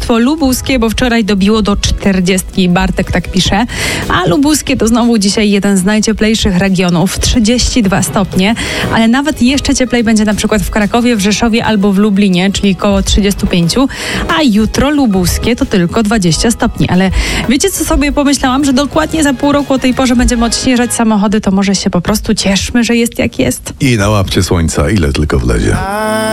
województwo lubuskie, bo wczoraj dobiło do 40. Bartek tak pisze. A lubuskie to znowu dzisiaj jeden z najcieplejszych regionów. 32 stopnie, ale nawet jeszcze cieplej będzie na przykład w Krakowie, w Rzeszowie albo w Lublinie, czyli koło 35. A jutro lubuskie to tylko 20 stopni. Ale wiecie, co sobie pomyślałam? Że dokładnie za pół roku o tej porze będziemy odśnieżać samochody, to może się po prostu cieszmy, że jest jak jest. I nałapcie słońca, ile tylko wlezie.